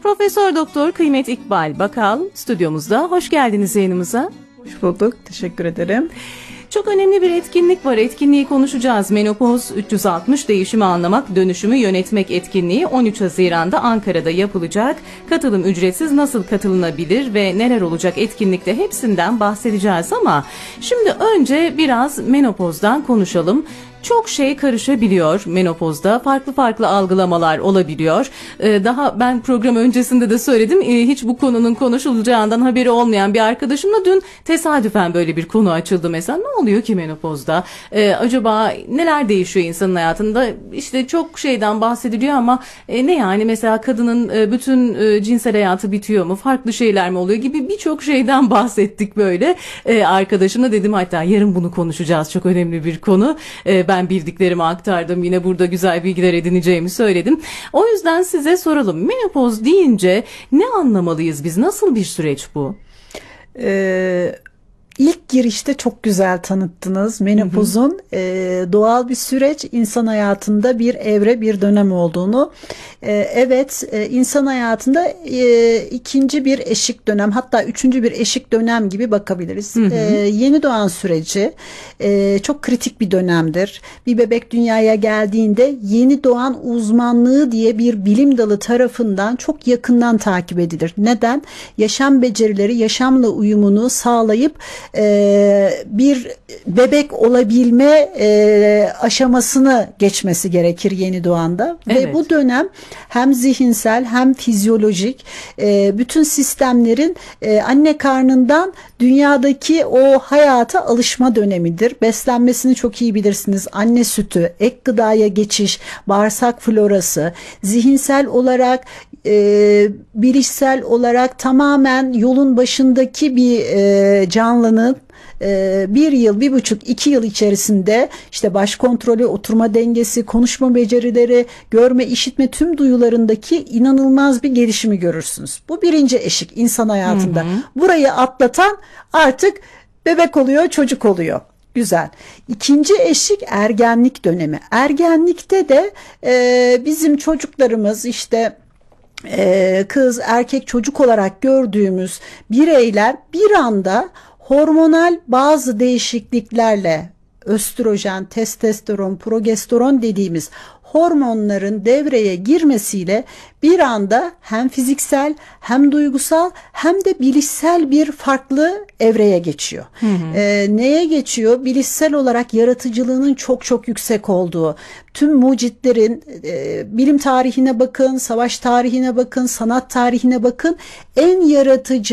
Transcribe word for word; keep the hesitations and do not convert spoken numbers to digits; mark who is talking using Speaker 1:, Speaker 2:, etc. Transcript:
Speaker 1: Profesör Doktor Kıymet İkbal Bakal stüdyomuzda. Hoş geldiniz yayınımıza.
Speaker 2: Hoş bulduk. Teşekkür ederim.
Speaker 1: Çok önemli bir etkinlik var. Etkinliği konuşacağız. Menopoz üç yüz altmış Değişimi Anlamak, Dönüşümü Yönetmek etkinliği on üç Haziran'da Ankara'da yapılacak. Katılım ücretsiz, nasıl katılınabilir ve neler olacak etkinlikte, hepsinden bahsedeceğiz ama şimdi önce biraz menopozdan konuşalım. Çok şey karışabiliyor menopozda. Farklı farklı algılamalar olabiliyor. Ee, daha ben program öncesinde de söyledim. Ee, hiç bu konunun konuşulacağından haberi olmayan bir arkadaşımla dün tesadüfen böyle bir konu açıldı mesela. Ne oluyor ki menopozda? Ee, acaba neler değişiyor insanın hayatında? İşte çok şeyden bahsediliyor ama e, ne yani? Mesela kadının e, bütün e, cinsel hayatı bitiyor mu? Farklı şeyler mi oluyor gibi birçok şeyden bahsettik böyle. E, arkadaşımla dedim, hatta yarın bunu konuşacağız. Çok önemli bir konu. E, Ben bildiklerimi aktardım. Yine burada güzel bilgiler edineceğimi söyledim. O yüzden size soralım. Menopoz deyince ne anlamalıyız biz? Nasıl bir süreç bu?
Speaker 2: Ee, ilk girişte çok güzel tanıttınız. Menopozun e, doğal bir süreç, insan hayatında bir evre, bir dönem olduğunu. E, evet, e, insan hayatında e, ikinci bir eşik dönem, hatta üçüncü bir eşik dönem gibi bakabiliriz. Hı hı. E, yeni doğan süreci e, çok kritik bir dönemdir. Bir bebek dünyaya geldiğinde yeni doğan uzmanlığı diye bir bilim dalı tarafından çok yakından takip edilir. Neden? Yaşam becerileri, yaşamla uyumunu sağlayıp e, bir bebek olabilme e, aşamasını geçmesi gerekir yeni doğanda. Evet. Ve bu dönem hem zihinsel hem fizyolojik e, bütün sistemlerin e, anne karnından dünyadaki o hayata alışma dönemidir. Beslenmesini çok iyi bilirsiniz. Anne sütü, ek gıdaya geçiş, bağırsak florası, zihinsel olarak, e, bilişsel olarak tamamen yolun başındaki bir e, canlının bir yıl, bir buçuk, iki yıl içerisinde işte baş kontrolü, oturma dengesi, konuşma becerileri, görme, işitme tüm duyularındaki inanılmaz bir gelişimi görürsünüz. Bu birinci eşik insan hayatında. Hı hı. Burayı atlatan artık bebek oluyor, çocuk oluyor. Güzel. İkinci eşik ergenlik dönemi. Ergenlikte de e, bizim çocuklarımız işte e, kız, erkek, çocuk olarak gördüğümüz bireyler bir anda hormonal bazı değişikliklerle, östrojen, testosteron, progesteron dediğimiz hormonların devreye girmesiyle bir anda hem fiziksel hem duygusal hem de bilişsel bir farklı evreye geçiyor. Hı hı. Ee, neye geçiyor? Bilişsel olarak yaratıcılığının çok çok yüksek olduğu, tüm mucitlerin e, bilim tarihine bakın, savaş tarihine bakın, sanat tarihine bakın, en yaratıcı